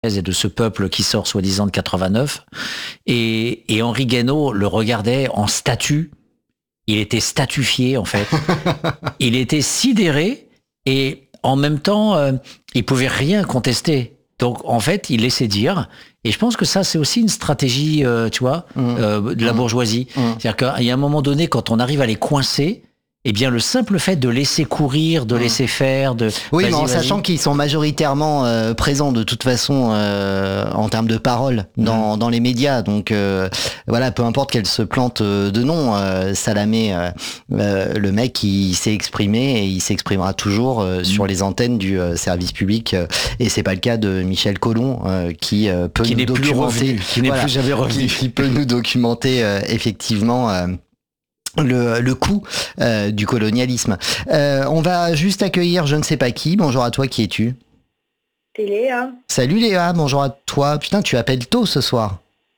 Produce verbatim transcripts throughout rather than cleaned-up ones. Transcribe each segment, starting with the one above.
et de ce peuple qui sort soi-disant de quatre-vingt-neuf. Et, et Henri Guénaud le regardait en statue. Il était statufié, en fait. Il était sidéré et en même temps, euh, il pouvait rien contester. Donc, en fait, il laissait dire. Et je pense que ça, c'est aussi une stratégie, euh, tu vois, mmh. euh, de la mmh. bourgeoisie. Mmh. C'est-à-dire qu'il y a un moment donné, quand on arrive à les coincer, eh bien, le simple fait de laisser courir, de laisser faire, de... Oui, mais en sachant qu'ils sont majoritairement euh, présents de toute façon euh, en termes de parole dans, mmh. dans les médias. Donc, euh, voilà, peu importe qu'elle se plante de nom, euh, Salamé, euh, euh, le mec, il s'est exprimé et il s'exprimera toujours euh, mmh. sur les antennes du euh, service public. Euh, et c'est pas le cas de Michel Collomb, euh, qui euh, peut qui nous documenter... Revenu, qui n'est voilà, plus jamais revenu. Qui, qui peut nous documenter, euh, effectivement... Euh, Le, le coût euh, du colonialisme. Euh, on va juste accueillir je ne sais pas qui. Bonjour à toi, qui es-tu ? C'est Léa. Salut Léa, bonjour à toi. Putain, tu appelles tôt ce soir.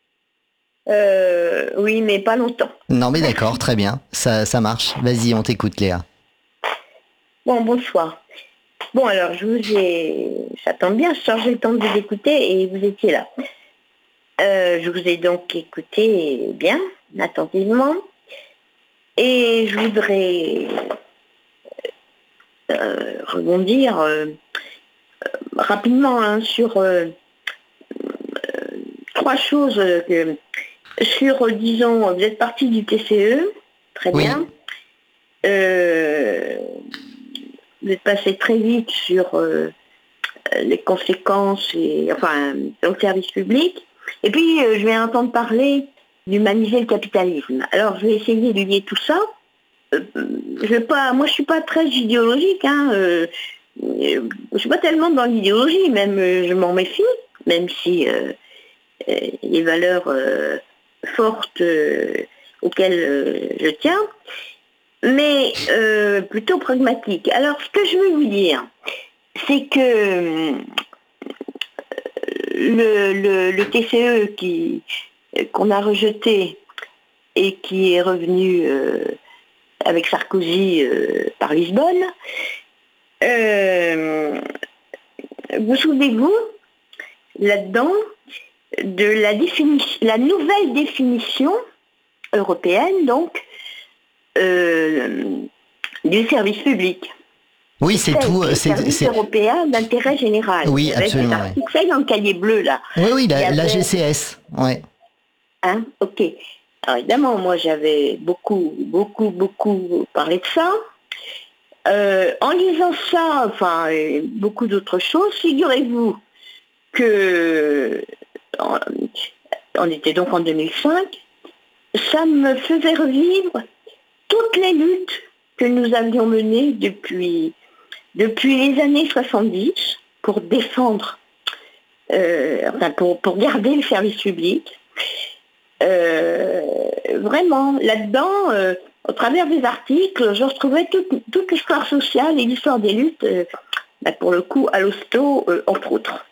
Euh, oui, mais pas longtemps. Non mais d'accord, très bien, ça, ça marche. Vas-y, on t'écoute Léa. Bon, bonsoir. Bon alors, je vous ai... Ça tombe bien, je changeais le temps de vous écouter et vous étiez là. Euh, je vous ai donc écouté bien, attentivement. Et je voudrais euh, rebondir euh, rapidement hein, sur euh, euh, trois choses. Que, sur, disons, vous êtes parti du T C E, très oui. bien. Euh, vous êtes passé très vite sur euh, les conséquences, et, enfin, au service public. Et puis, euh, je vais entendre parler d'humaniser le capitalisme. Alors, je vais essayer de lier tout ça. Euh, je vais pas, moi, je suis pas très idéologique. Hein, euh, je suis pas tellement dans l'idéologie, même euh, je m'en méfie, même si euh, euh, les valeurs euh, fortes euh, auxquelles euh, je tiens, mais euh, plutôt pragmatique. Alors, ce que je veux vous dire, c'est que euh, le, le, le T C E qui qu'on a rejeté et qui est revenu euh, avec Sarkozy euh, par Lisbonne. Euh, vous souvenez-vous, là-dedans, de la, définition, la nouvelle définition européenne, donc, euh, du service public. Oui, c'est, c'est tout. C'est le service c'est... européen d'intérêt général. Oui, absolument. C'est ouais. dans le cahier bleu, là. Oui, oui, la, avait... la G C S, ouais. Hein, ok. Alors évidemment, moi j'avais beaucoup, beaucoup, beaucoup parlé de ça. Euh, en lisant ça, enfin, beaucoup d'autres choses, figurez-vous que on, on était donc en deux mille cinq, ça me faisait revivre toutes les luttes que nous avions menées depuis, depuis les années soixante-dix pour défendre, euh, enfin pour, pour garder le service public. Euh, vraiment, là-dedans, euh, au travers des articles, je retrouvais toute, toute l'histoire sociale et l'histoire des luttes, euh, bah pour le coup, à l'hosto, euh, entre autres.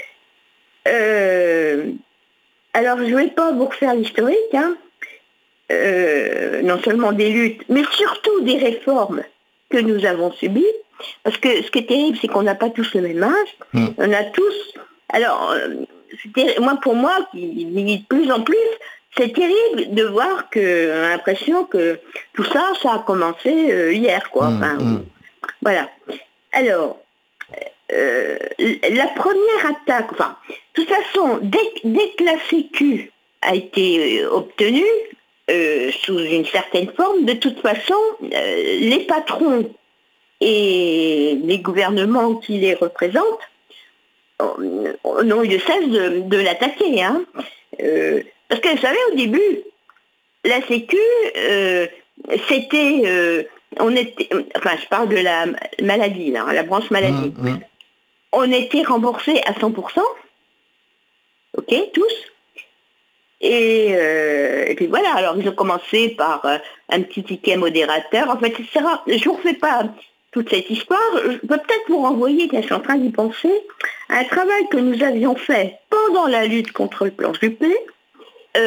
Euh, alors, je ne vais pas vous refaire l'historique, hein, euh, non seulement des luttes, mais surtout des réformes que nous avons subies, parce que ce qui est terrible, c'est qu'on n'a pas tous le même âge, mmh. on a tous... Alors, euh, moi, pour moi, qui lis de plus en plus, c'est terrible de voir que, on a l'impression que tout ça, ça a commencé euh, hier, quoi. Enfin, mmh, mmh. Voilà. Alors, euh, la première attaque, enfin, de toute façon, dès, dès que la Sécu a été euh, obtenue, euh, sous une certaine forme, de toute façon, euh, les patrons et les gouvernements qui les représentent n'ont eu de cesse de, de l'attaquer. Hein. Euh, parce que vous savez, au début, la Sécu, euh, c'était, euh, on était, enfin je parle de la maladie, là, la branche maladie, mmh, mmh. on était remboursés à cent pour cent, ok, tous, et, euh, et puis voilà, alors ils ont commencé par euh, un petit ticket modérateur, en fait, et cetera. Je ne vous refais pas toute cette histoire, je peux peut-être vous renvoyer, car je suis en train d'y penser, à un travail que nous avions fait pendant la lutte contre le plan Juppé,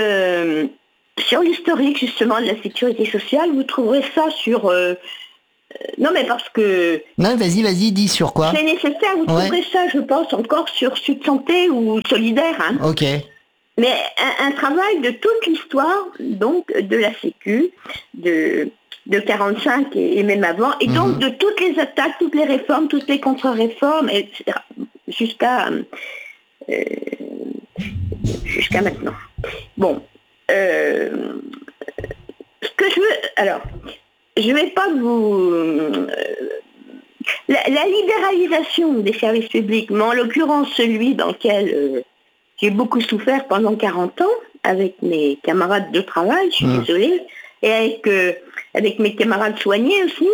euh, sur l'historique justement de la sécurité sociale. Vous trouverez ça sur, euh, non, mais parce que... Non, vas-y, vas-y, dis sur quoi. C'est nécessaire, vous Ouais. trouverez ça, je pense, encore sur Sud Santé ou Solidaire. Hein. Ok. Mais un, un travail de toute l'histoire, donc, de la Sécu, de, de quarante-cinq et, et même avant, et donc Mhm. de toutes les attaques, toutes les réformes, toutes les contre-réformes, et cetera, jusqu'à euh, jusqu'à maintenant. Bon. Euh, ce que je veux... Alors, je ne vais pas vous... euh, la, la libéralisation des services publics, mais en l'occurrence celui dans lequel euh, j'ai beaucoup souffert pendant quarante ans, avec mes camarades de travail, je suis Mmh. désolée, et avec, euh, avec mes camarades soignés aussi,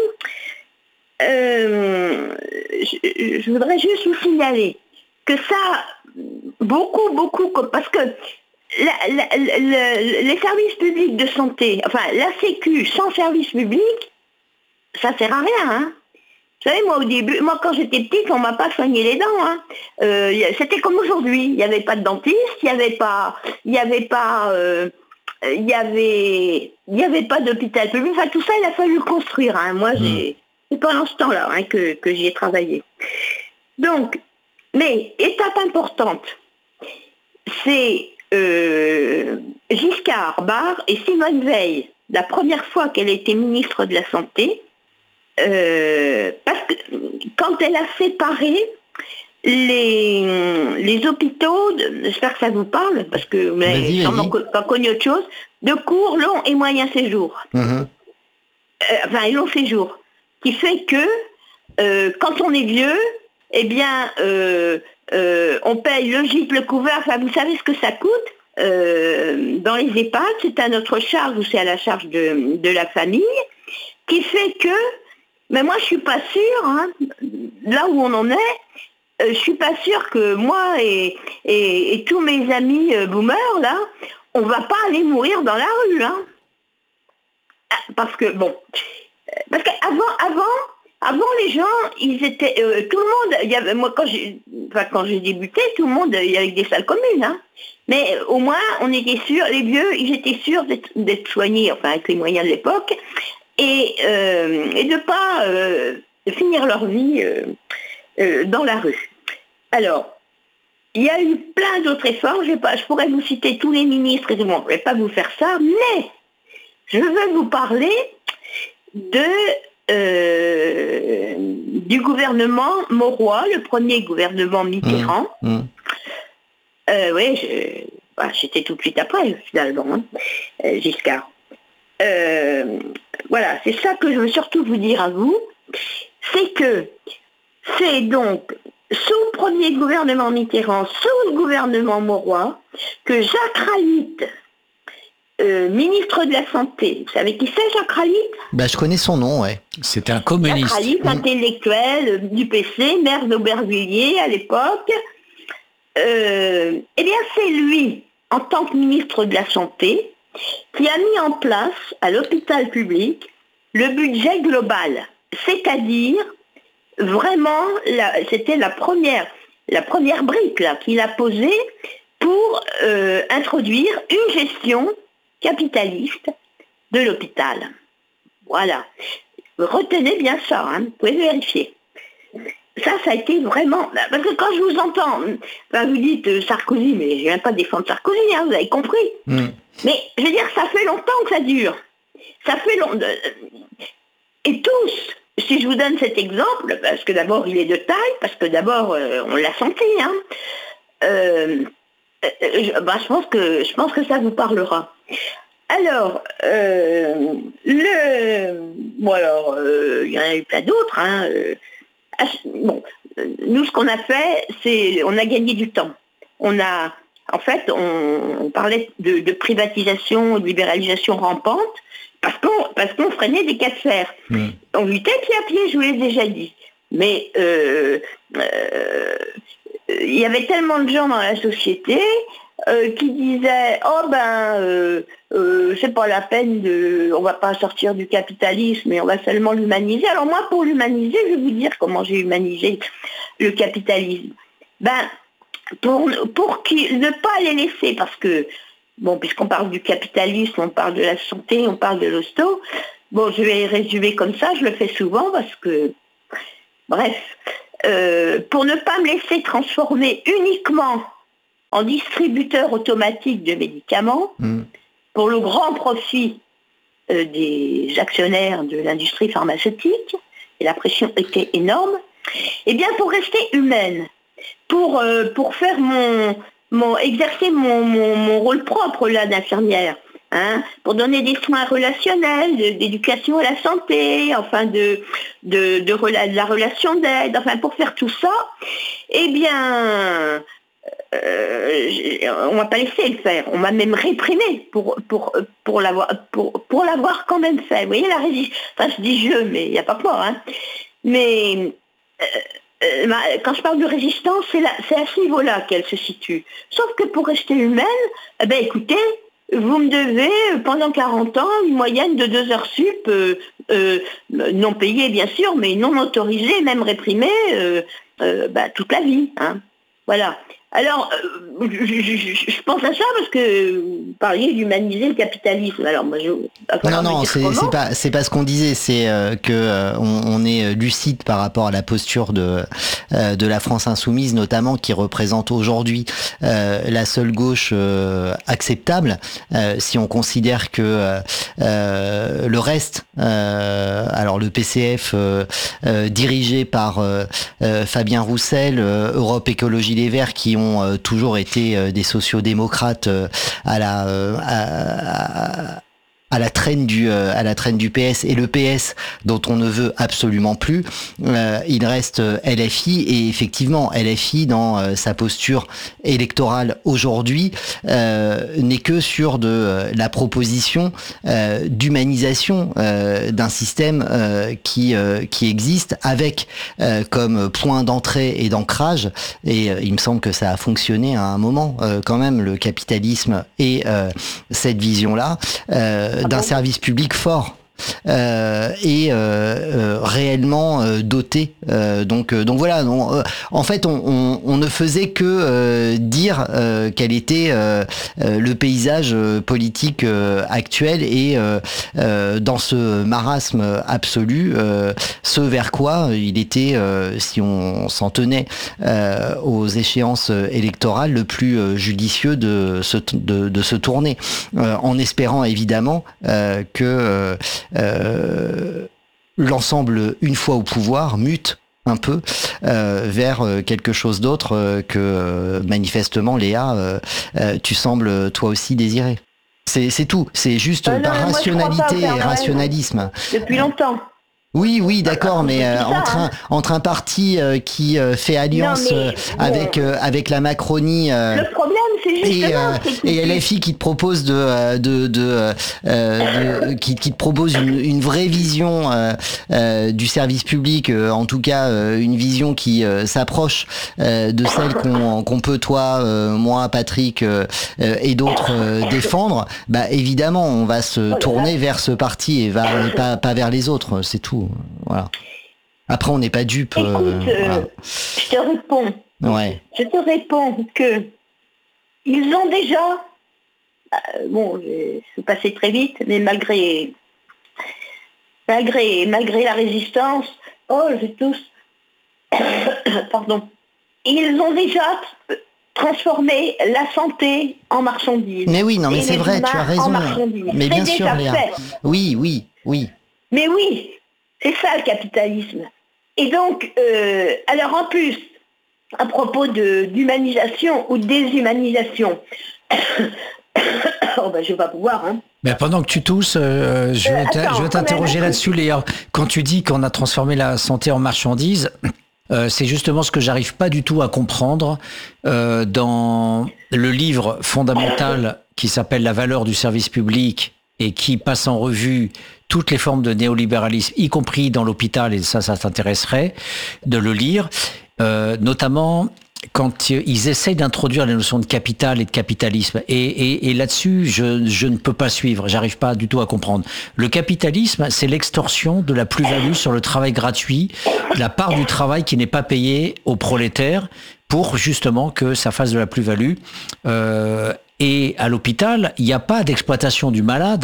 euh, je, je voudrais juste vous signaler que ça, beaucoup, beaucoup, parce que la- la- le- les services publics de santé, enfin la Sécu sans service public, ça sert à rien, hein. Vous savez, moi au début, moi quand j'étais petite, on m'a pas soigné les dents. Hein. Euh, y a- c'était comme aujourd'hui. Il n'y avait pas de dentiste, il n'y avait pas, il y avait pas, euh, il y avait, il y avait pas d'hôpital public. Enfin tout ça, il a fallu le construire. Hein. Moi, j'ai, c'est pendant ce temps-là hein, que, que j'y ai travaillé. Donc, mais étape importante, c'est euh, Giscard, Barre et Simone Veil, la première fois qu'elle était ministre de la Santé. Euh, parce que quand elle a séparé les, les hôpitaux, de- j'espère que ça vous parle, parce que vous n'avez Vas-y, sûrement vas-y. co- pas connu autre chose, de court, long et moyen séjour. Mhm. Euh, enfin, long séjour. Qui fait que euh, quand on est vieux, eh bien, euh, euh, on paye le gîte, le couvert, enfin, vous savez ce que ça coûte euh, dans les EHPAD, c'est à notre charge ou c'est à la charge de, de la famille, qui fait que mais moi, je suis pas sûre, hein, là où on en est, euh, je suis pas sûre que moi et, et- et tous mes amis euh, boomers, là, on va pas aller mourir dans la rue. Hein. Ah, parce que, bon, euh, parce qu'avant, avant, avant, les gens, ils étaient, euh, tout le monde, il y avait, moi, quand j'ai, enfin, quand j'ai débuté, tout le monde, il y avait des salles communes, hein. Mais euh, au moins, on était sûrs, les vieux, ils étaient sûrs d'être, d'être soignés, enfin, avec les moyens de l'époque, et, euh, et de ne pas euh, finir leur vie euh, euh, dans la rue. Alors, il y a eu plein d'autres réformes, je, vais pas, je pourrais vous citer tous les ministres, et tout, bon, je ne vais pas vous faire ça, mais je veux vous parler de, euh, du gouvernement Mauroy, le premier gouvernement Mitterrand. Mmh. Mmh. Euh, oui, je, bah, j'étais tout de suite après, finalement, hein, euh, Giscard. Euh, voilà, c'est ça que je veux surtout vous dire à vous, c'est que c'est donc sous le premier gouvernement Mitterrand, sous le gouvernement Mauroy, que Jacques Ralite, euh, ministre de la Santé, vous savez qui c'est Jacques Ralite? Bah, je connais son nom, ouais. C'était un Jacques communiste. Ralite, intellectuel euh, du P C, maire d'Aubervilliers à l'époque. Euh, eh bien, c'est lui, en tant que ministre de la Santé, qui a mis en place à l'hôpital public le budget global. C'est-à-dire, vraiment, la- c'était la première, la première brique là, qu'il a posée pour euh, introduire une gestion capitaliste de l'hôpital. Voilà. Retenez bien ça, hein, vous pouvez vérifier. Ça, ça a été vraiment... Parce que quand je vous entends, ben vous dites euh, Sarkozy, mais je ne viens pas défendre Sarkozy, hein, vous avez compris. Mmh. Mais je veux dire, ça fait longtemps que ça dure. Ça fait longtemps. Et tous, si je vous donne cet exemple, parce que d'abord il est de taille, parce que d'abord euh, on l'a senti, hein, euh, euh, je, ben, je, pense que, je pense que ça vous parlera. Alors, euh, le... Bon alors, euh, il y en a eu plein d'autres, hein, euh, bon, nous, ce qu'on a fait, c'est on a gagné du temps. On a, en fait, on, on parlait de, de privatisation, de libéralisation rampante, parce qu'on parce qu'on freinait des cas de fer. Mmh. On luttait pied à pied, je vous l'ai déjà dit. Mais euh, euh, il y avait tellement de gens dans la société euh, qui disaient oh ben euh, euh, c'est pas la peine de on va pas sortir du capitalisme mais on va seulement l'humaniser. Alors moi pour l'humaniser, je vais vous dire comment j'ai humanisé le capitalisme. Ben pour, pour qui, ne pas les laisser, parce que bon, puisqu'on parle du capitalisme, on parle de la santé, on parle de l'hosto, bon, je vais résumer comme ça, je le fais souvent parce que, bref, euh, pour ne pas me laisser transformer uniquement en distributeur automatique de médicaments, mmh. pour le grand profit euh, des actionnaires de l'industrie pharmaceutique, et la pression était énorme, eh bien pour rester humaine, pour, euh, pour faire mon, mon exercer mon, mon, mon rôle propre là d'infirmière, hein, pour donner des soins relationnels, de, d'éducation à la santé, enfin de, de, de, de, de la relation d'aide, enfin pour faire tout ça, eh bien euh, on m'a pas laissé le faire, on m'a même réprimé pour, pour, pour, l'avoir, pour, pour l'avoir quand même fait. Vous voyez la résistance, enfin je dis je, mais il n'y a pas que moi, hein. Mais euh, euh, quand je parle de résistance, c'est, là, c'est à ce niveau-là qu'elle se situe. Sauf que pour rester humaine, eh ben écoutez, vous me devez, pendant quarante ans, une moyenne de deux heures sup, euh, euh, non payée bien sûr, mais non autorisée, même réprimée, euh, euh, bah, toute la vie, hein. Voilà. Alors, euh, je, je, je pense à ça parce que vous parliez d'humaniser le capitalisme. Alors, moi, je... Non, non, c'est, c'est pas, c'est pas ce qu'on disait. C'est euh, que euh, on, on est lucide par rapport à la posture de euh, de la France insoumise, notamment, qui représente aujourd'hui euh, la seule gauche euh, acceptable. Euh, si on considère que euh, le reste, euh, alors le P C F euh, euh, dirigé par euh, euh, Fabien Roussel, euh, Europe Écologie Les Verts, qui ont ont toujours été des sociodémocrates à la à, à, à la traîne du à la traîne du P S, et le P S dont on ne veut absolument plus, euh, il reste L F I, et effectivement L F I dans euh, sa posture électorale aujourd'hui euh, n'est que sur de euh, la proposition euh, d'humanisation euh, d'un système euh, qui euh, qui existe, avec euh, comme point d'entrée et d'ancrage, et euh, il me semble que ça a fonctionné à un moment euh, quand même, le capitalisme et euh, cette vision là euh, d'un service public fort euh, et euh, euh, réellement euh, doté. Euh, donc, euh, donc voilà. Donc, euh, en fait, on, on, on ne faisait que euh, dire euh, quel était euh, euh, le paysage politique euh, actuel, et euh, euh, dans ce marasme absolu, euh, ce vers quoi il était, euh, si on s'en tenait euh, aux échéances électorales, le plus euh, judicieux de se, de, de se tourner, euh, en espérant évidemment euh, que euh, Euh, l'ensemble, une fois au pouvoir, mute un peu euh, vers quelque chose d'autre euh, que euh, manifestement, Léa, euh, euh, tu sembles toi aussi désirer. C'est, c'est tout, c'est juste euh, non, par rationalité et rationalisme. Depuis longtemps. Oui, oui, d'accord, mais euh, entre un entre un parti euh, qui euh, fait alliance non, mais, euh, avec euh, avec la Macronie euh, le problème, c'est justement, et, euh, c'est et L F I qui te propose de de de, euh, de qui, qui te propose une, une vraie vision euh, euh, du service public, euh, en tout cas euh, une vision qui euh, s'approche euh, de celle qu'on qu'on peut, toi, euh, moi, Patrick euh, euh, et d'autres euh, défendre. Bah évidemment, on va se tourner vers ce parti et va pas pas vers les autres, c'est tout. Voilà. Après, on n'est pas dupe. Écoute, euh, voilà. euh, je te réponds. Ouais. Je te réponds que ils ont déjà. Euh, bon, je suis passé très vite, mais malgré malgré malgré la résistance, oh, je tousse. Pardon. Ils ont déjà transformé la santé en marchandise. Mais oui, non, mais c'est vrai, tu as raison. Mais c'est bien sûr, Léa. Fait. Oui, oui, oui. Mais oui. C'est ça le capitalisme. Et donc, euh, alors en plus, à propos de, d'humanisation ou de déshumanisation, oh ben je vais pas pouvoir, hein. Mais pendant que tu tousses, euh, je, vais euh, attends, je vais t'interroger là-dessus, Léa. Quand tu dis qu'on a transformé la santé en marchandise, euh, c'est justement ce que j'arrive pas du tout à comprendre euh, dans le livre fondamental qui s'appelle La valeur du service public, et qui passe en revue toutes les formes de néolibéralisme, y compris dans l'hôpital, et ça, ça t'intéresserait de le lire, euh, notamment quand ils essayent d'introduire les notions de capital et de capitalisme. Et, et, et là-dessus, je, je ne peux pas suivre, j'arrive pas du tout à comprendre. Le capitalisme, c'est l'extorsion de la plus-value sur le travail gratuit, la part du travail qui n'est pas payée aux prolétaires, pour justement que ça fasse de la plus-value. Euh, Et à l'hôpital, il n'y a pas d'exploitation du malade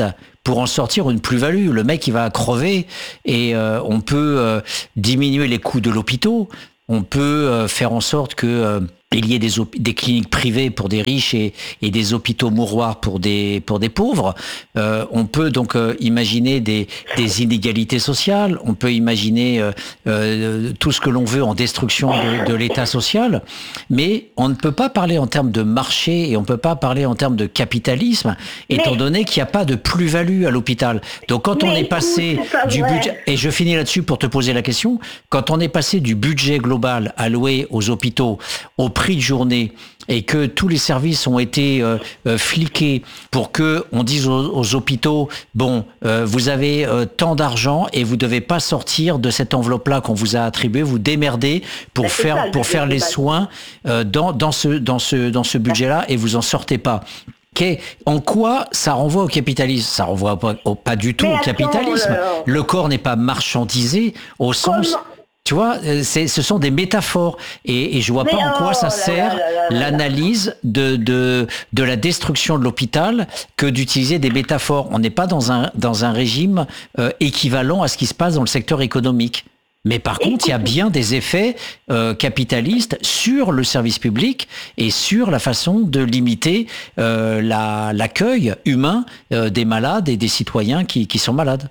pour en sortir une plus-value. Le mec, il va crever et euh, on peut euh, diminuer les coûts de l'hôpital. On peut euh, faire en sorte que euh, il y ait des, op- des cliniques privées pour des riches et, et des hôpitaux mouroirs pour des, pour des pauvres. Euh, on peut donc euh, imaginer des, des inégalités sociales. On peut imaginer euh, euh, tout ce que l'on veut en destruction de, de l'État social. Mais on ne peut pas parler en termes de marché et on ne peut pas parler en termes de capitalisme, étant Mais- donné qu'il n'y a pas de plus-value à l'hôpital. Donc quand on Mais est écoute, passé c'est pas du vrai. budget... Et je finis là-dessus pour te poser la question. Quand on est passé du budget global alloué aux hôpitaux au prix de journée et que tous les services ont été euh, euh, fliqués pour que on dise aux, aux hôpitaux, bon, euh, vous avez euh, tant d'argent et vous devez pas sortir de cette enveloppe-là qu'on vous a attribuée, vous démerdez pour Ben, c'est faire ça, le pour budget faire les global. soins euh, dans dans ce dans ce dans ce budget-là et vous en sortez pas. Qu'est- En quoi ça renvoie au capitalisme? Ça renvoie pas, au- pas du tout Mais au attends, capitalisme. alors. Le corps n'est pas marchandisé au sens... Comment- Tu vois, euh, c'est, ce sont des métaphores. Et, et je vois Mais pas en quoi oh ça là sert là là là là. l'analyse de, de, de la destruction de l'hôpital que d'utiliser des métaphores. On n'est pas dans un, dans un régime euh, équivalent à ce qui se passe dans le secteur économique. Mais par contre, il y a bien des effets euh, capitalistes sur le service public et sur la façon de limiter euh, la, l'accueil humain euh, des malades et des citoyens qui, qui sont malades.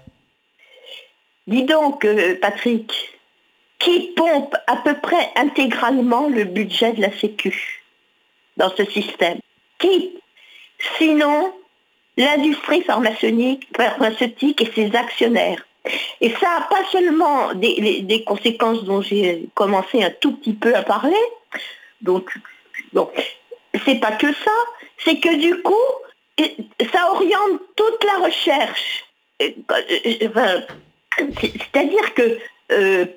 Dis donc, euh, Patrick, qui pompe à peu près intégralement le budget de la Sécu dans ce système? Qui? Sinon, l'industrie pharmaceutique, pharmaceutique et ses actionnaires. Et ça n'a pas seulement des, les- des conséquences dont j'ai commencé un tout petit peu à parler. Donc, bon, c'est pas que ça, c'est que du coup, et- ça oriente toute la recherche. Et, euh, enfin, c'est- C'est-à-dire que euh,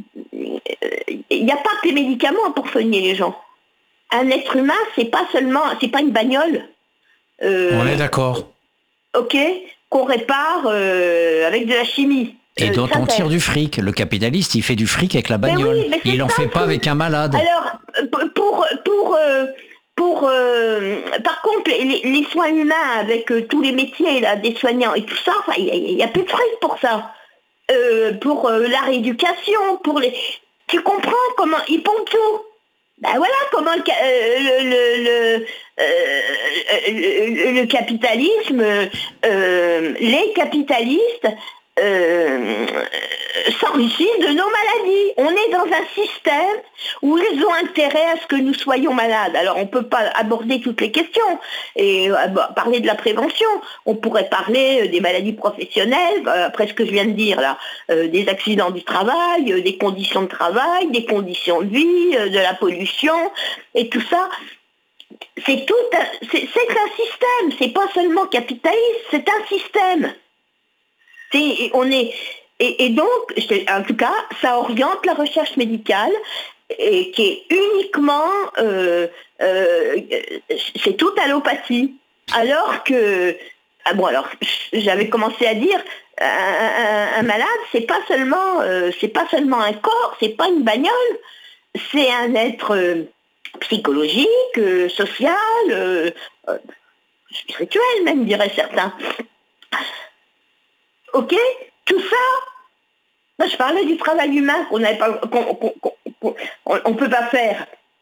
il n'y a pas que les médicaments pour soigner les gens. Un être humain, c'est pas seulement, c'est pas une bagnole. Euh, On est d'accord. ok, qu'on répare euh, avec de la chimie. Et Euh, dont ça, on c'est- tire du fric. Le capitaliste, il fait du fric avec la Mais bagnole. oui, mais c'est il en ça, fait le pas truc. avec un malade. Alors, euh, pour, pour, euh, pour euh, par contre, les, les soins humains avec euh, tous les métiers, là, des soignants et tout ça, enfin, il n'y a, a plus de fric pour ça. Euh, pour euh, la rééducation, pour les... Tu comprends comment ils pompent tout? Ben voilà comment le, ca- euh, le, le, le, euh, le- le capitalisme, euh, les capitalistes euh, s'enrichissent de nos maladies. On est dans un système où ils ont intérêt à ce que nous soyons malades. Alors on ne peut pas aborder toutes les questions et euh, bah, parler de la prévention. On pourrait parler euh, des maladies professionnelles, euh, après ce que je viens de dire là, euh, des accidents du travail, euh, des conditions de travail, des conditions de vie, euh, de la pollution et tout ça. C'est tout, un, c'est, c'est un système. C'est pas seulement capitaliste, c'est un système. C'est, on est, et, et donc, je- en tout cas, ça oriente la recherche médicale, et, qui est uniquement, euh, euh, c'est toute allopathie. Alors que, ah bon, alors, j'avais commencé à dire, un, un- un malade, c'est pas seulement, euh, c'est pas seulement un corps, c'est pas une bagnole, c'est un être euh, psychologique, euh, social, euh, euh, spirituel même, diraient certains. Ok, tout ça, moi je parlais du travail humain qu'on n'avait pas, qu'on, qu'on- qu'on- qu'on- on, on peut pas faire,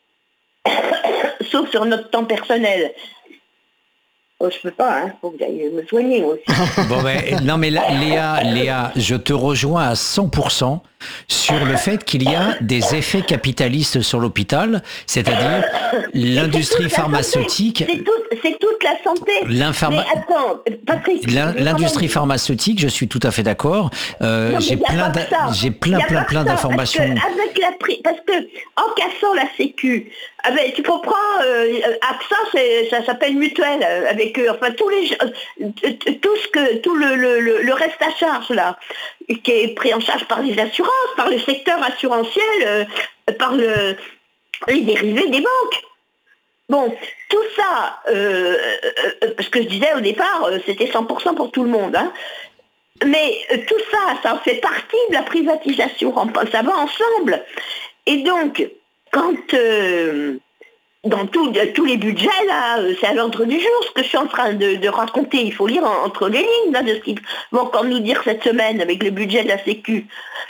sauf sur notre temps personnel. Oh, je peux pas, hein, faut que j'aille me soigner moi aussi. Bon ben, non mais là, Léa, Léa, je te rejoins à cent pour cent sur le fait qu'il y a des effets capitalistes sur l'hôpital, c'est-à-dire l'industrie C'est toute la pharmaceutique. santé, C'est, tout- c'est toute la santé. L'inpharma- Mais attends, Patrick. L'in- j'ai quand L'industrie même- pharmaceutique, je suis tout à fait d'accord. Euh, Non, mais j'ai y a plein, pas d'a- que ça. j'ai plein, Y a plein, pas plein que ça, d'informations. Parce que, avec la pri- parce que en cassant la Sécu, ah ben, tu comprends, euh, AXA, c'est- ça s'appelle mutuelle, euh, avec euh, enfin tous les, euh, tout ce que, tout le, le, le- le reste à charge là, qui est pris en charge par les assurances, par le secteur assurantiel, euh, par le, les dérivés des banques. Bon, tout ça, euh, euh, parce que je disais au départ, euh, c'était cent pour cent pour tout le monde, hein. Mais euh, tout ça, ça en fait partie de la privatisation, ça va ensemble. Et donc, quand euh, dans tout, tous les budgets, là, c'est à l'ordre du jour ce que je suis en train de, de raconter. Il faut lire en, entre les lignes là, de ce qu'ils vont encore nous dire cette semaine avec le budget de la Sécu.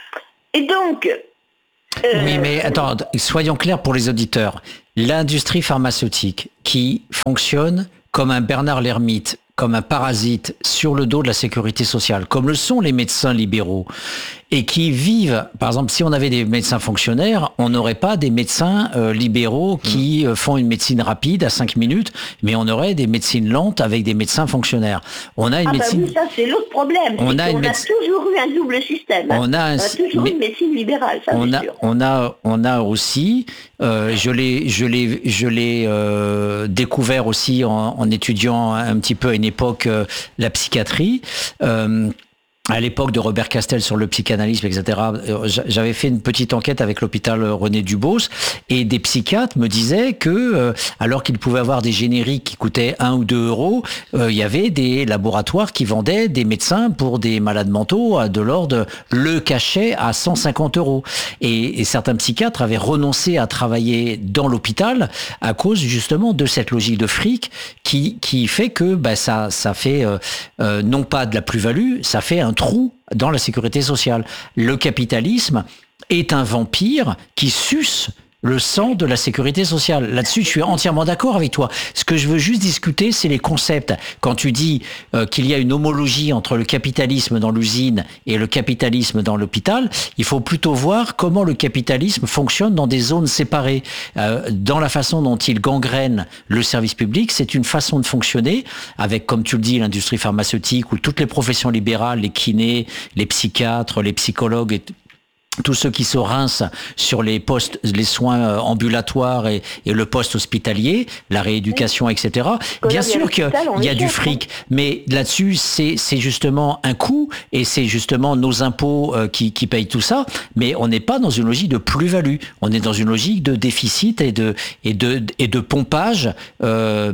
Et donc... Euh... Oui, mais attends, soyons clairs pour les auditeurs. L'industrie pharmaceutique qui fonctionne comme un Bernard l'Ermite, comme un parasite sur le dos de la sécurité sociale, comme le sont les médecins libéraux, et qui vivent, par exemple, si on avait des médecins fonctionnaires, on n'aurait pas des médecins euh, libéraux qui euh, font une médecine rapide à cinq minutes, mais on aurait des médecines lentes avec des médecins fonctionnaires. On a une ah médecine... bah oui, ça c'est l'autre problème. On, a, on méde... a toujours eu un double système. Hein. On a, un... on a toujours mais... une médecine libérale, ça on c'est a, sûr. On a, on a aussi, euh, je l'ai, je l'ai, je l'ai euh, découvert aussi en, en étudiant un petit peu à une époque euh, la psychiatrie. Euh, À l'époque de Robert Castel sur le psychanalysme, et cetera, j'avais fait une petite enquête avec l'hôpital René Dubos et des psychiatres me disaient que, euh, alors qu'ils pouvaient avoir des génériques qui coûtaient un ou deux euros, euh, il y avait des laboratoires qui vendaient des médecins pour des malades mentaux à de l'ordre le cachet à cent cinquante euros. Et, et certains psychiatres avaient renoncé à travailler dans l'hôpital à cause justement de cette logique de fric qui, qui fait que bah, ça, ça fait euh, euh, non pas de la plus-value, ça fait un trou dans la sécurité sociale. Le capitalisme est un vampire qui suce le sang de la sécurité sociale. Là-dessus, je suis entièrement d'accord avec toi. Ce que je veux juste discuter, c'est les concepts. Quand tu dis euh, qu'il y a une homologie entre le capitalisme dans l'usine et le capitalisme dans l'hôpital, il faut plutôt voir comment le capitalisme fonctionne dans des zones séparées. Euh, dans la façon dont il gangrène le service public, c'est une façon de fonctionner avec, comme tu le dis, l'industrie pharmaceutique ou toutes les professions libérales, les kinés, les psychiatres, les psychologues et tous ceux qui se rincent sur les postes, les soins ambulatoires et, et le poste hospitalier, la rééducation, et cetera. Bien sûr qu'il y a du fric, mais là-dessus, c'est, c'est justement un coût et c'est justement nos impôts euh, qui, qui payent tout ça. Mais on n'est pas dans une logique de plus-value. On est dans une logique de déficit et de, et de, et de pompage, euh,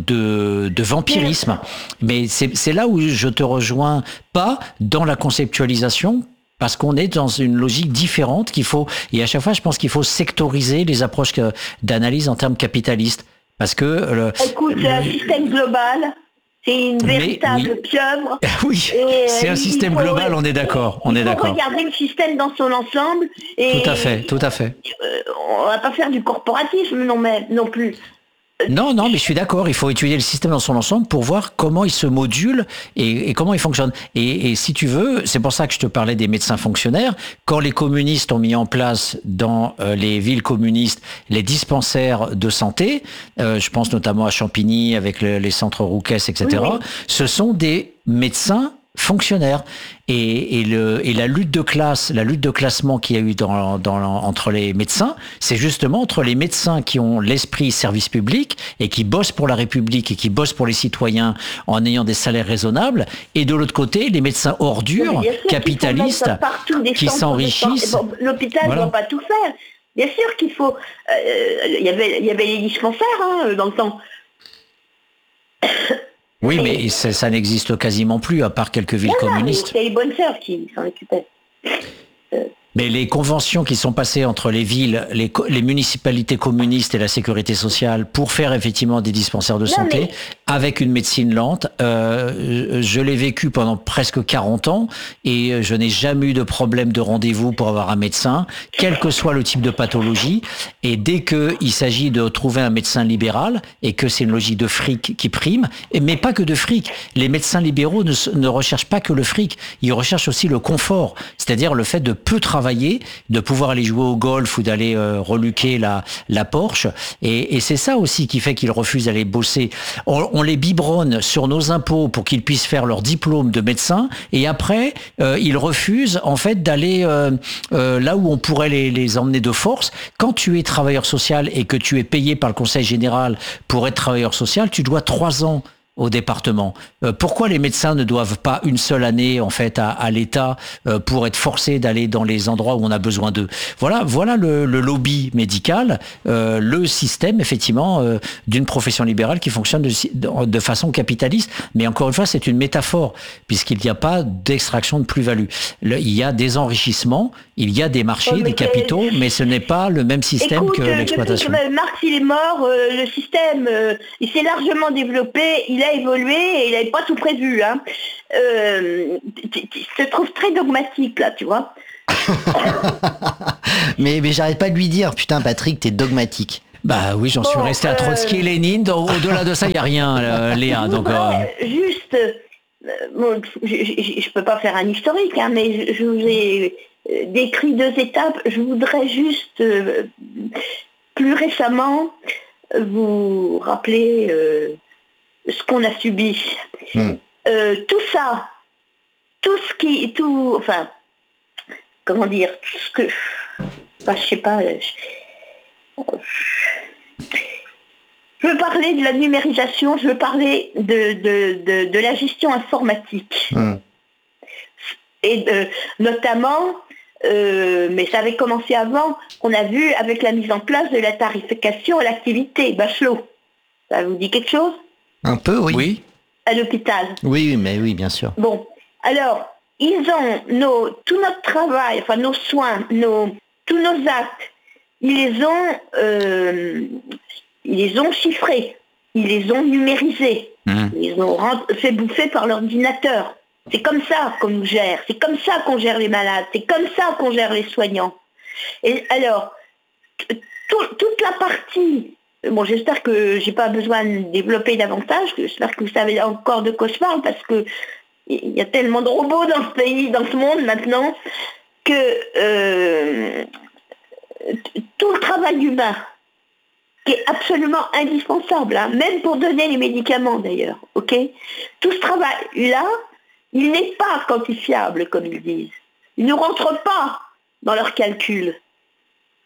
de, de vampirisme. Mais c'est, c'est là où je te rejoins pas dans la conceptualisation. Parce qu'on est dans une logique différente qu'il faut, et à chaque fois, je pense qu'il faut sectoriser les approches d'analyse en termes capitalistes. Parce que... Le, Écoute, c'est un système global, c'est une véritable oui. pieuvre. Oui, c'est un système faut, global, on est d'accord. On il est faut d'accord. regarder le système dans son ensemble. Et tout à fait, tout à fait. Euh, on va pas faire du corporatisme non, mais, non plus. Non, non, mais je suis d'accord. Il faut étudier le système dans son ensemble pour voir comment il se module et, et comment il fonctionne. Et, et si tu veux, c'est pour ça que je te parlais des médecins fonctionnaires. Quand les communistes ont mis en place dans euh, les villes communistes les dispensaires de santé, euh, je pense notamment à Champigny avec le, les centres Rouquès, et cetera. Oui, oui. Ce sont des médecins fonctionnaires et, et, le, et la lutte de classe, la lutte de classement qu'il y a eu dans, dans, entre les médecins, c'est justement entre les médecins qui ont l'esprit service public et qui bossent pour la République et qui bossent pour les citoyens en ayant des salaires raisonnables, et de l'autre côté les médecins ordures, capitalistes, qui s'enrichissent. Bon, l'hôpital ne voilà. doit pas tout faire. Bien sûr qu'il faut. Il euh, y avait, y avait les dispensaires hein, dans le temps. Oui, mais ça, ça n'existe quasiment plus, à part quelques villes non, communistes. C'est les bonnes sœurs qui s'en occupaient. Euh. Mais les conventions qui sont passées entre les villes, les, les municipalités communistes et la sécurité sociale pour faire effectivement des dispensaires de non, santé mais... avec une médecine lente, euh, je l'ai vécu pendant presque quarante ans et je n'ai jamais eu de problème de rendez-vous pour avoir un médecin, quel que soit le type de pathologie. Et dès qu'il s'agit de trouver un médecin libéral et que c'est une logique de fric qui prime, mais pas que de fric, les médecins libéraux ne, ne recherchent pas que le fric, ils recherchent aussi le confort, c'est-à-dire le fait de peu travailler, de pouvoir aller jouer au golf ou d'aller euh, reluquer la, la Porsche. Et, et c'est ça aussi qui fait qu'ils refusent d'aller bosser. On, on les biberonne sur nos impôts pour qu'ils puissent faire leur diplôme de médecin et après, euh, ils refusent en fait d'aller euh, euh, là où on pourrait les, les emmener de force. Quand tu es travailleur social et que tu es payé par le Conseil général pour être travailleur social, tu dois trois ans au département. Euh, pourquoi les médecins ne doivent pas une seule année en fait à, à l'État euh, pour être forcés d'aller dans les endroits où on a besoin d'eux? Voilà, voilà le, le lobby médical, euh, le système effectivement euh, d'une profession libérale qui fonctionne de, de, de façon capitaliste. Mais encore une fois, c'est une métaphore puisqu'il n'y a pas d'extraction de plus-value. Le, il y a des enrichissements, il y a des marchés, oh, des capitaux, mais ce n'est pas le même système Écoute, que l'exploitation. Depuis que Marx il est mort, euh, le système euh, il s'est largement développé. Il a évolué et il n'avait pas tout prévu. Hein. Euh, je te trouve très dogmatique là, tu vois. mais mais j'arrête pas de lui dire, putain Patrick, t'es dogmatique. Bah oui, j'en bon, suis resté à Trotsky et euh... Lénine. Au-delà de ça, il n'y a rien, euh, Léa. Donc, euh... Juste, euh, bon, je ne peux pas faire un historique, hein, mais je, je vous ai euh, décrit deux étapes. Je voudrais juste, euh, plus récemment, vous rappeler... Euh, ce qu'on a subi. Mmh. Euh, tout ça, tout ce qui, tout, enfin, comment dire, tout ce que, bah, je sais pas, je, je veux parler de la numérisation, je veux parler de, de, de, de la gestion informatique. Mmh. Et de, notamment, euh, mais ça avait commencé avant, on a vu avec la mise en place de la tarification à l'activité, Bachelot. Ça vous dit quelque chose ? Un peu, oui. Oui. À l'hôpital. Oui, mais oui, bien sûr. Bon, alors, ils ont nos, tout notre travail, enfin nos soins, nos, tous nos actes, ils les ont, euh, ils les ont chiffrés, ils les ont numérisés, mmh. ils les ont fait bouffer par l'ordinateur. C'est comme ça qu'on nous gère, c'est comme ça qu'on gère les malades, c'est comme ça qu'on gère les soignants. Et alors, tout, toute la partie... Bon, j'espère que j'ai pas besoin de développer davantage, j'espère que vous savez encore de quoi je parle, parce que il y a tellement de robots dans ce pays, dans ce monde maintenant, que euh, tout le travail humain, qui est absolument indispensable, hein, même pour donner les médicaments d'ailleurs, ok ? Tout ce travail-là, il n'est pas quantifiable, comme ils disent. Il ne rentre pas dans leurs calculs. Ok ?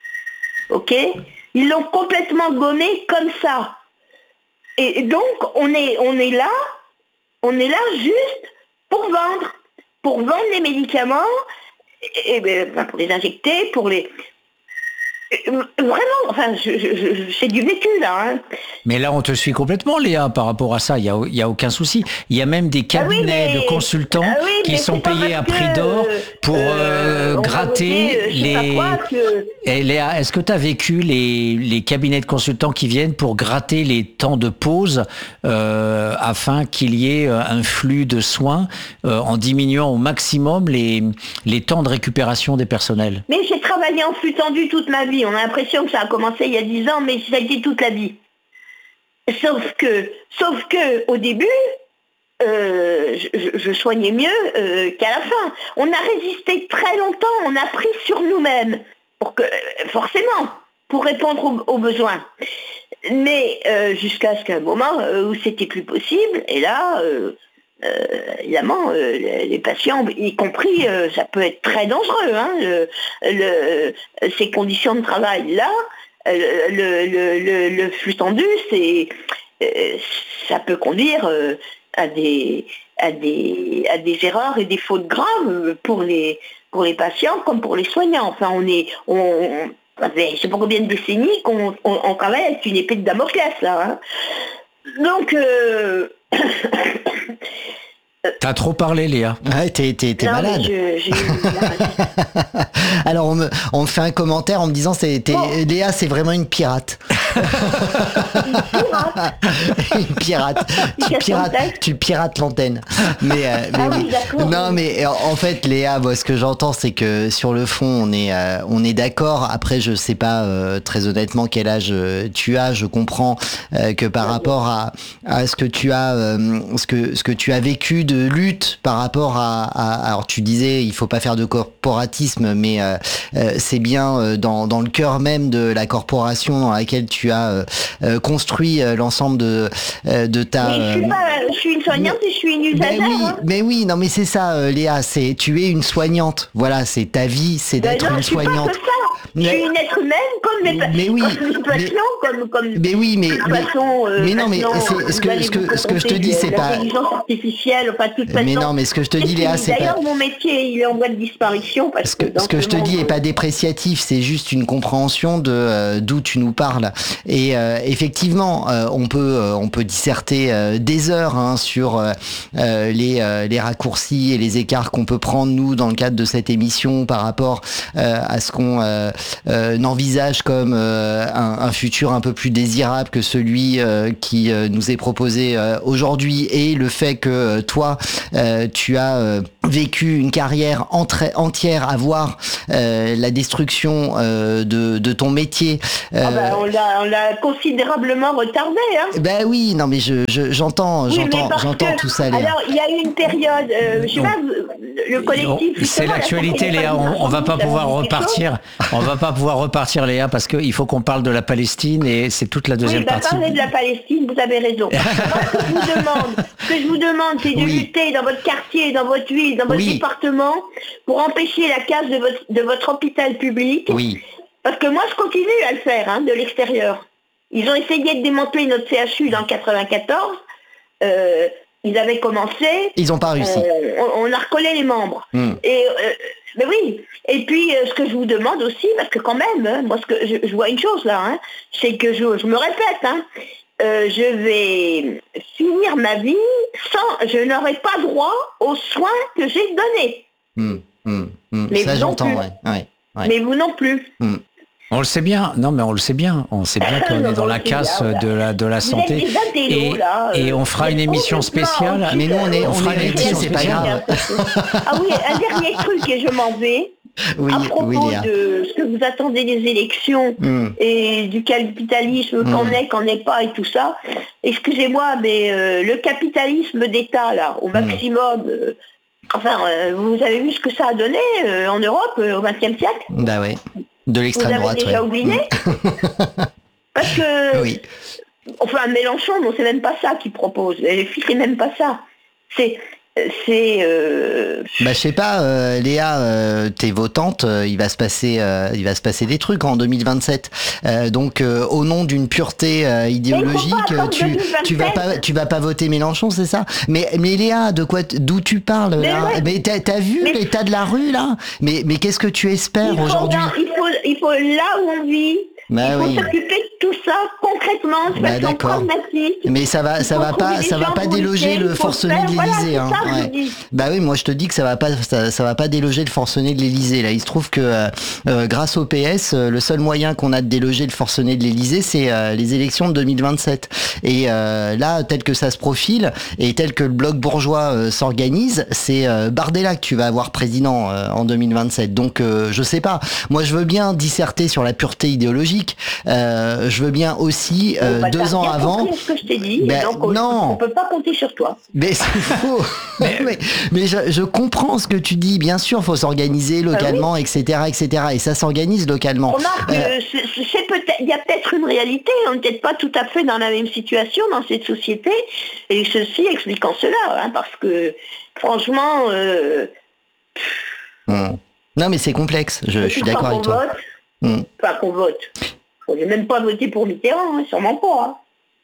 Ils l'ont complètement gommé comme ça. Et donc, on est, on est là, on est là juste pour vendre, pour vendre les médicaments, et, et, pour les injecter, pour les... Vraiment, enfin, je, je, je, c'est du vécu, là. Hein. Mais là, on te suit complètement, Léa, par rapport à ça. Il n'y a, y a aucun souci. Il y a même des cabinets ah oui, mais... de consultants ah oui, qui sont payés à prix d'or pour euh, euh, gratter voter, les... Que... Et Léa, est-ce que tu as vécu les, les cabinets de consultants qui viennent pour gratter les temps de pause euh, afin qu'il y ait un flux de soins euh, en diminuant au maximum les, les temps de récupération des personnels? Mais j'ai travaillé en flux tendu toute ma vie. On a l'impression que ça a commencé il y a dix ans, mais ça a été toute la vie. Sauf que, sauf que au début, euh, je, je soignais mieux euh, qu'à la fin. On a résisté très longtemps, on a pris sur nous-mêmes, pour que, forcément, pour répondre aux, aux besoins. Mais euh, jusqu'à ce qu'un moment euh, où c'était plus possible, et là, euh, euh, évidemment, euh, les, les patients, y compris, euh, ça peut être très dangereux, hein, le, le, ces conditions de travail-là, le, le, le, le flux tendu, c'est, euh, ça peut conduire euh, à, des, à, des, à des erreurs et des fautes graves pour les, pour les patients comme pour les soignants. Enfin, on est... On, on, je ne sais pas combien de décennies qu'on on, on travaille avec une épée de Damoclès, là. Hein. Donc... Euh... T'as trop parlé, Léa. Ouais, t'es, t'es, t'es non, malade. Je, j'ai... Alors, on me, on me fait un commentaire en me disant c'est, t'es, oh. Léa, c'est vraiment une pirate. Une pirate Une pirate. Tu pirates, tu pirates l'antenne. Mais, euh, mais ah oui, oui, d'accord. Non, mais en fait, Léa, moi, ce que j'entends, c'est que sur le fond, on est, euh, on est d'accord. Après, je sais pas euh, très honnêtement quel âge euh, tu as. Je comprends euh, que par rapport à, à ce que tu as, euh, ce que, ce que tu as vécu de lutte par rapport à, à, alors tu disais il faut pas faire de corporatisme, mais euh, euh, c'est bien euh, dans, dans le cœur même de la corporation dans laquelle tu as euh, construit euh, l'ensemble de, euh, de ta... Mais je suis pas, je suis une soignante et je suis une usagère. Mais oui, hein. mais oui, non mais c'est ça, euh, Léa, c'est tu es une soignante. Voilà, c'est ta vie, c'est d'être ben non, une je suis soignante. Pas que ça. Je suis une être humaine comme mes, pa- mais oui, comme mes patients, mais, comme, comme mais oui, mais, mais, façon, euh, mais non, mais maintenant, c'est, ce que, ce que, ce que je te dis, c'est pas. L'intelligence artificielle, enfin, toute façon. Mais non, mais ce que je te dis, Léa, c'est pas. D'ailleurs, mon métier, il est en voie de disparition. Parce Ce que, que, ce que je te dis est pas dépréciatif, c'est juste une compréhension de euh, d'où tu nous parles. Et euh, effectivement, euh, on peut euh, on peut disserter euh, des heures hein, sur euh, les euh, les raccourcis et les écarts qu'on peut prendre nous dans le cadre de cette émission par rapport euh, à ce qu'on euh, euh, envisage comme euh, un, un futur un peu plus désirable que celui euh, qui euh, nous est proposé euh, aujourd'hui, et le fait que euh, toi euh, tu as euh, vécu une carrière entra- entière à voir euh, la destruction euh, de, de ton métier. Euh, ah bah, on, l'a, on l'a considérablement retardé. Hein. Ben oui, non mais je, je, j'entends, Oui, j'entends, j'entends que, tout ça. Léa. Alors il y a eu une période, euh, je sais pas, le collectif. C'est l'actualité, Léa. On, on va pas pouvoir repartir. On va pas pouvoir repartir, Léa, parce qu'il faut qu'on parle de la Palestine et c'est toute la deuxième oui, bah, partie. Parler de la Palestine, vous avez raison. Moi, ce que je vous demande, ce que je vous demande, c'est de Oui. lutter dans votre quartier, dans votre ville, dans votre Oui. département, pour empêcher la casse de votre, de votre hôpital public. Oui. Parce que moi, je continue à le faire, hein, de l'extérieur. Ils ont essayé de démanteler notre C H U dans quatre-vingt-quatorze. Euh, ils avaient commencé. Ils ont pas réussi. Euh, on, on a recollé les membres. Mm. Et euh, mais oui. Et puis, euh, ce que je vous demande aussi, parce que quand même, hein, moi, ce que je, je vois une chose là, hein, c'est que je, je me répète, hein, euh, je vais finir ma vie sans, je n'aurai pas droit aux soins que j'ai donnés. Mm. Mm. Mm. Mais Ça vous non j'entends, plus. ouais. Ouais. Ouais. Mais vous non plus. Mm. On le sait bien. Non, mais on le sait bien. On sait bien qu'on Non, est dans on la le sait casse bien, de la de la Vous santé. êtes des intellos, Et, là, et euh, on fera une mais émission complètement, spéciale. Mais nous on est, On on fera est une métier, émission c'est pas spéciale. grave. Ah oui, un dernier truc et je m'en vais. Oui, à propos oui, Léa. de ce que vous attendez des élections Mm. et du capitalisme Mm. qu'en est, qu'en est pas et tout ça, excusez-moi, mais euh, le capitalisme d'État, là, au maximum, euh, enfin, euh, vous avez vu ce que ça a donné euh, en Europe euh, au vingtième siècle? Bah ouais. De Vous l'extrême avez droite, déjà ouais. oublié? Parce que, Oui. enfin, Mélenchon, non, c'est même pas ça qu'il propose. Les filles, c'est même pas ça. C'est... c'est euh, Bah je sais pas, euh, Léa, euh, t'es votante, euh, il va se passer, euh, il va se passer des trucs en deux mille vingt-sept. Euh, donc euh, au nom d'une pureté euh, idéologique, attendre tu, deux mille vingt-sept. tu vas pas, tu vas pas voter Mélenchon, c'est ça? Mais mais Léa, de quoi, t- d'où tu parles Mais là? ouais. Mais t'as, t'as vu Mais- l'état de la rue là? Mais mais qu'est-ce que tu espères il, faut aujourd'hui? dans- il, faut, il faut là où on vit, Bah il faut oui. s'occuper de tout ça concrètement, de Bah, façon d'accord. pragmatique. Mais ça va, Il ça faut va trouver pas, des ça va gens pas pour déloger lutter, le il faut forcené faire, de voilà, l'Élysée. c'est Hein. ça que je Ouais. dis. Bah oui, moi je te dis que ça va pas, ça, ça va pas déloger le forcené de l'Élysée. Là, il se trouve que euh, euh, grâce au P S, euh, le seul moyen qu'on a de déloger le forcené de l'Élysée, c'est euh, les élections de deux mille vingt-sept. Et euh, là, tel que ça se profile et tel que le bloc bourgeois euh, s'organise, c'est euh, Bardella que tu vas avoir président euh, en deux mille vingt-sept. Donc euh, je sais pas. Moi, je veux bien disserter sur la pureté idéologique. Euh, je veux bien aussi euh, Bon, bah, deux t'as ans bien avant. compris ce que je t'ai dit, Ben, donc on, non. on peut pas compter sur toi. Mais c'est faux. mais mais je, je comprends ce que tu dis. Bien sûr, faut s'organiser localement, et cetera, et cetera. Et ça s'organise localement. Remarque, Euh, euh, c'est, c'est peut-être, il y a peut-être une réalité, on n'est peut-être pas tout à fait dans la même situation dans cette société, et ceci expliquant cela, hein, parce que franchement, euh, hmm. Non, mais c'est complexe. Je, je suis tout le temps d'accord avec qu'on toi. vote, Hmm. enfin qu'on vote. On n'est même pas voté pour Mitterrand, hein, sûrement pas. Hein.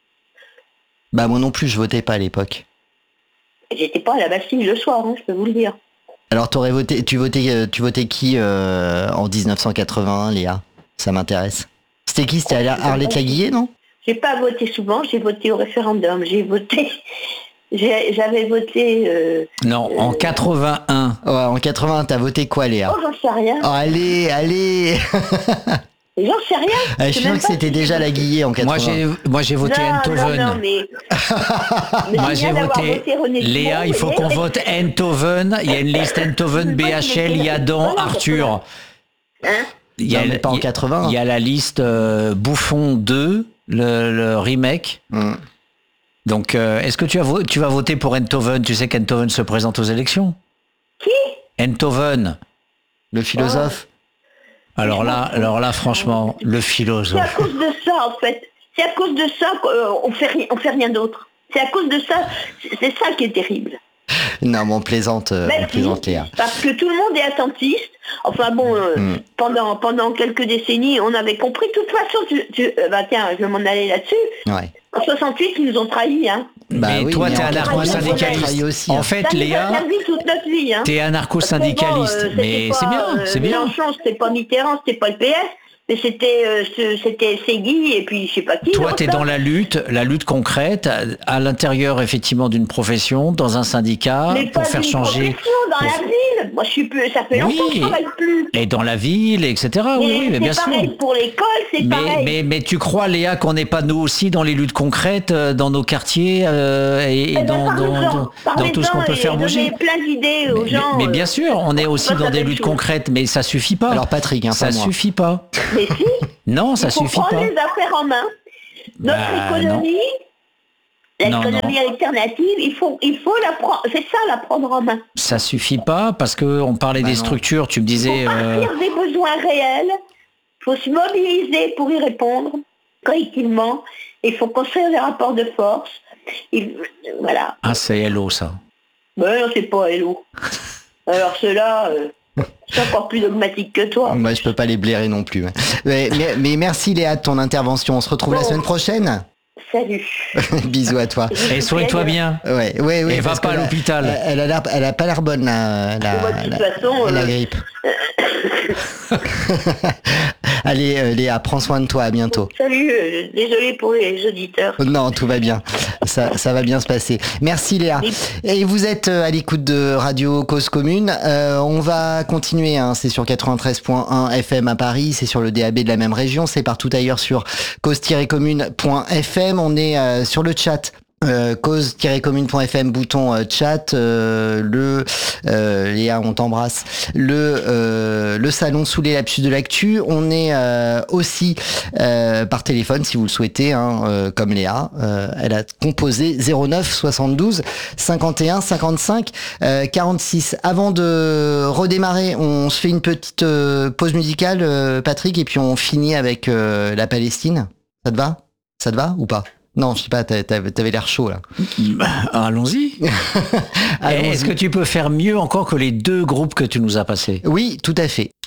Bah moi non plus, je votais pas à l'époque. J'étais pas à la Bastille le soir, hein, je peux vous le dire. Alors t'aurais voté, tu votais, euh, tu votais qui euh, en dix-neuf cent quatre-vingt-un, Léa? Ça m'intéresse. C'était qui? C'était Arlette Laguillet, non? J'ai pas voté souvent, j'ai voté au référendum, j'ai voté, j'ai- j'avais voté, euh, Non, en quatre-vingt-un. Ouais, en quatre-vingt-un, t'as voté quoi, Léa? oh j'en sais rien, Oh, allez, allez. j'en sais rien. Ah, je sais suis sûr même que pas c'était si déjà j'ai- Laguillet en Moi quatre-vingt. j'ai moi j'ai voté non, Eindhoven. non, non, mais... mais Moi je j'ai viens d'avoir voté, René Léa, Dumont, il faut vous qu'on voyez, vote Eindhoven. Il y a une liste Eindhoven, B H L, Yadon, Arthur. hein. Il y a, Non, mais pas en il y a- quatre-vingt. il y a la liste euh, Bouffon deux, le, le remake. Hmm. Donc euh, est-ce que tu, as vo- tu vas voter pour Eindhoven? Tu sais qu'Eindhoven se présente aux élections. Qui? Eindhoven. Le philosophe. Alors là, alors là, franchement, le C'est à philosophe. cause de ça, en fait. C'est à cause de ça qu'on fait, ri- on fait rien d'autre. C'est à cause de ça, c'est c'est ça qui est terrible. Non, mais on plaisante, euh, on Merci, plaisante Léa. parce que tout le monde est attentiste. Enfin bon, euh, Mm. pendant, pendant quelques décennies, on avait compris. De toute façon, tu, tu- euh, bah tiens, je vais m'en aller là-dessus. Ouais. En soixante-huit, ils nous ont trahis. Hein. Bah mais oui, toi, mais t'es en anarcho-syndicaliste. quatre-vingt-treize aussi, En hein. fait, Ça nous a Léa, servi toute notre vie. Hein. t'es anarcho-syndicaliste. Parce que bon, euh, mais c'était c'est pas, bien, euh, c'est bien. Mélenchon, c'était pas Mitterrand, c'était pas le P S, mais c'était euh, ce- c'était Segui et puis je sais pas qui. Toi, l'autre, tu es là. dans la lutte, la lutte concrète, à, à l'intérieur effectivement d'une profession, dans un syndicat, Mais pour pas faire d'une changer. profession, dans la ville. Moi, je suis plus. Ça fait Oui. longtemps que je travaille plus. Et dans la ville, et cetera. Oui, Mais oui, mais bien c'est sûr. pareil pour l'école, c'est Mais, pareil. mais, mais tu crois, Léa, qu'on n'est pas nous aussi dans les luttes concrètes, euh, dans nos quartiers euh, et, et Eh ben, dans, dans, parlez-en, dans, dans tout ce qu'on parlez-en peut et faire bouger. donnez plein d'idées aux Mais, gens. mais bien euh, sûr, on est aussi pas dans la des même luttes chose. concrètes, mais ça suffit pas. Alors Patrick, hein, ça pas moi. suffit pas. Mais si, Non, ça il faut suffit prendre pas. les affaires en main. Notre Bah, économie, Non, l'économie alternative, il faut, il faut la prendre. C'est ça, la prendre en main. Ça suffit pas parce que on parlait Bah des non. structures. Tu me Il faut disais. euh, partir des besoins réels. Il faut se mobiliser pour y répondre collectivement. Il faut construire des rapports de force. Il- voilà. Ah, c'est Hello ça. Mais non, c'est pas Hello. Alors ceux-là, euh, c'est encore plus dogmatique que toi. Moi, je peux pas les blairer non plus. hein. Mais, mais, mais merci Léa de ton intervention. On se retrouve la Bon. semaine prochaine. Salut. Bisous à toi. Et soigne-toi bien. Ouais, ouais, ouais. Et va parce pas que à là, l'hôpital. Elle, elle a l'air, elle a pas l'air bonne la, la, Moi, de toute la- façon, la euh, grippe. Allez, euh, Léa, prends soin de toi. À bientôt. Salut, euh, désolé pour les auditeurs. Non, tout va bien. Ça, ça va bien se passer. Merci Léa. Oui. Et vous êtes euh, à l'écoute de Radio Cause Commune. Euh, on va continuer. Hein. C'est sur quatre-vingt-treize point un F M à Paris. C'est sur le D A B de la même région. C'est partout ailleurs sur cause tiret commune point F M. On est euh, sur le chat. Euh, cause tiret commune point F M, bouton euh, chat, euh, le euh, Léa, on t'embrasse, le euh, le salon sous les lapsus de l'actu. On est euh, aussi euh, par téléphone si vous le souhaitez, hein, euh, comme Léa. Euh, elle a composé zéro neuf soixante-douze cinquante et un cinquante-cinq euh, quarante-six. Avant de redémarrer, on se fait une petite euh, pause musicale, euh, Patrick, et puis on finit avec euh, la Palestine. Ça te va? Ça te va ou pas? Non, je sais pas, t'avais, t'avais l'air chaud là. Bah, allons-y. Allons-y. Est-ce que tu peux faire mieux encore que les deux groupes que tu nous as passés? Oui, tout à fait.